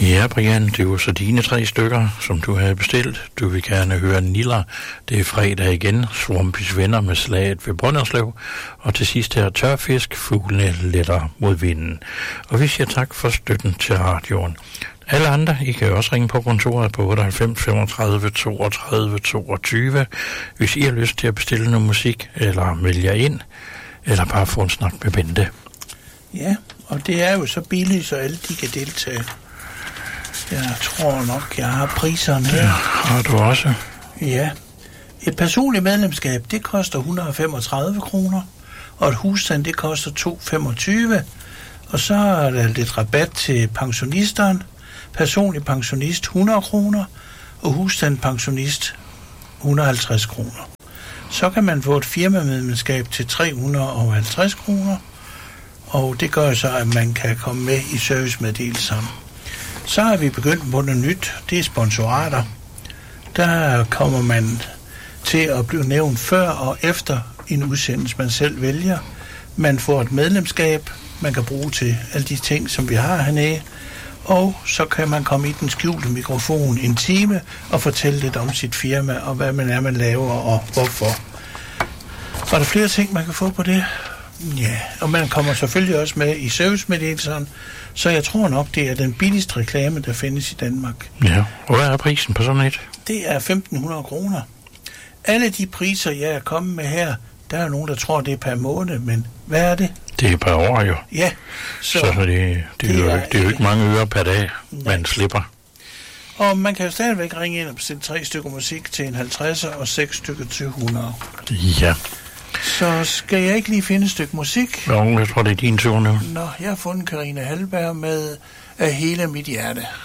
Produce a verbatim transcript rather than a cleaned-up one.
Ja, Brian, det var så dine tre stykker, som du havde bestilt. Du vil gerne høre Niller. Det er fredag igen. Swampys venner med slaget ved Brønderslev. Og til sidst her tørfisk, fuglene letter mod vinden. Og vi siger tak for støtten til radioen. Alle andre, I kan også ringe på kontoret på otteoghalvfems femogtredive toogtredive toogtyve, hvis I har lyst til at bestille noget musik, eller melde jer ind, eller bare få en snak med Bente. Ja, og det er jo så billigt, så alle de kan deltage. Jeg tror nok, jeg har priserne her. Ja, har du også? Ja. Et personligt medlemskab, det koster et hundrede og femogtredive kroner, og et husstand, det koster to hundrede og femogtyve. Og så er der lidt rabat til pensionisteren. Personlig pensionist hundrede kroner, og husstand pensionist et hundrede og halvtreds kroner. Så kan man få et firmamedlemskab til tre hundrede og halvtreds kroner, og det gør så, at man kan komme med i servicemeddelelserne. Så har vi begyndt på noget nyt, det er sponsorater. Der kommer man til at blive nævnt før og efter en udsendelse, man selv vælger. Man får et medlemskab, man kan bruge til alle de ting, som vi har hernede. Og så kan man komme i den skjulte mikrofon en time og fortælle lidt om sit firma og hvad man er, man laver og hvorfor. Var der flere ting, man kan få på det? Ja, og man kommer selvfølgelig også med i servicemeddelelserne, så jeg tror nok, det er den billigste reklame, der findes i Danmark. Ja, og hvad er prisen på sådan et? Det er femten hundrede kroner. Alle de priser, jeg er kommet med her, der er nogen, der tror, det er per måned, men hvad er det? Det er per år jo. Ja. Så, så det, det, det, er jo, er, det er jo ikke mange øre per dag, nej, man slipper. Og man kan jo stadigvæk ringe ind og bestille tre stykker musik til en halvtredser og seks stykker til hundrede. Ja. Så skal jeg ikke lige finde et stykke musik? Jo, jeg tror, det er din tur nu. Nå, jeg har fundet Karina Hallberg med Af hele mit hjerte.